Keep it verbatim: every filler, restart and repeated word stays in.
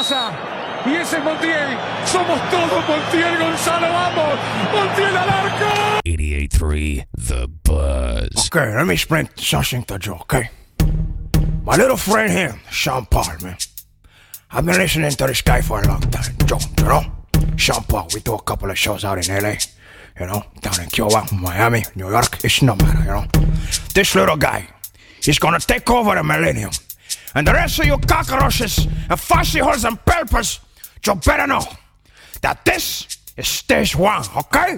pasa. Y ese es Montiel. Somos todos Montiel, Gonzalo. Vamos. Montiel al arco. eighty-eight point three The Buzz. Okay, let me explain something to you, okay? My little friend here, Sean Paul, man. I've been listening to this guy for a long time, Joe, you know? Sean Paul, we do a couple of shows out in L A, you know, down in Cuba, Miami, New York, it's no matter, you know? This little guy, he's gonna take over the millennium. And the rest of you cockroaches and fussy holes and purples, you better know that this is stage one, okay?